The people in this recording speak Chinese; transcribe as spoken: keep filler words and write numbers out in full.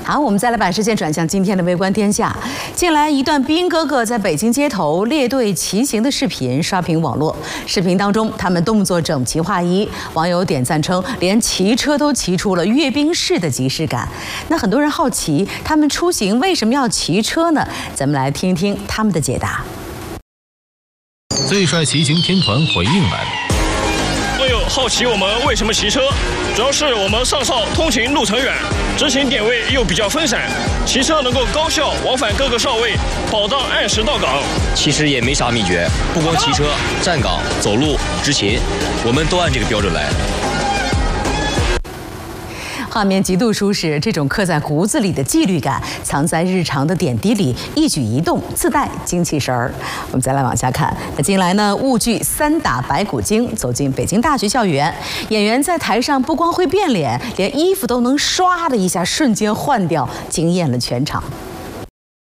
好，我们再来把视线转向今天的微观天下。近来，一段兵哥哥在北京街头列队骑行的视频刷屏网络。视频当中，他们动作整齐划一，网友点赞称，连骑车都骑出了阅兵式的即视感。那很多人好奇，他们出行为什么要骑车呢？咱们来听一听他们的解答。 最帅骑行天团回应版。 网友好奇我们为什么骑车，主要是我们上哨通勤路程远，执勤点位又比较分散，骑车能够高效往返各个哨位，保障按时到岗。 其实也没啥秘诀，不光骑车、站岗、走路、执勤，我们都按这个标准来。 画面极度舒适，这种刻在骨子里的纪律感，藏在日常的点滴里，一举一动自带精气神儿。我们再来往下看，那近来呢，沪剧《三打白骨精》走进北京大学校园，演员在台上不光会变脸，连衣服都能唰的一下瞬间换掉，惊艳了全场。